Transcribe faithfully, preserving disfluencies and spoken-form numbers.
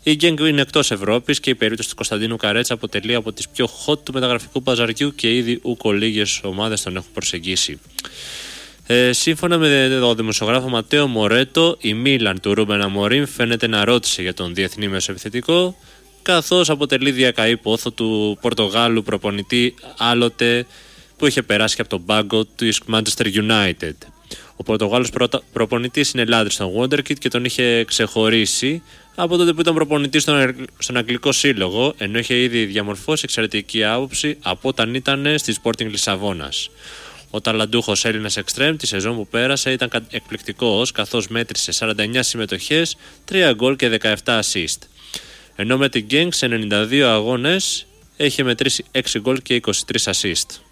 Η Genk είναι εκτός Ευρώπης και η περίπτωση του Κωνσταντίνου Καρέτσα αποτελεί από τις πιο hot του μεταγραφικού παζαριού και ήδη ούκο λίγες ομάδες τον έχουν προσεγγίσει. Ε, σύμφωνα με τον δημοσιογράφο Ματέο Μορέτο, η Μίλαν του Ρούμπεν Αμορίμ φαίνεται να ρώτησε για τον διεθνή μεσοεπιθετικό, καθώς αποτελεί διακαή πόθο του Πορτογάλου προπονητή άλλοτε που είχε περάσει και από τον πάγκο του Manchester United. Ο Πορτογάλος προπονητής είναι λάτρης στον Wonderkid και τον είχε ξεχωρίσει από τότε που ήταν προπονητής στον, στον Αγγλικό Σύλλογο, ενώ είχε ήδη διαμορφώσει εξαιρετική άποψη από όταν ήταν στη Sporting Λισαβόνας. Ο ταλαντούχος Έλληνας εξτρέμ τη σεζόν που πέρασε ήταν εκπληκτικός, καθώς μέτρησε σαράντα εννέα συμμετοχές, τρία γκολ και δεκαεπτά assist. Ενώ με την Genk σε ενενήντα δύο αγώνες έχει μετρήσει έξι γκολ και είκοσι τρία assist.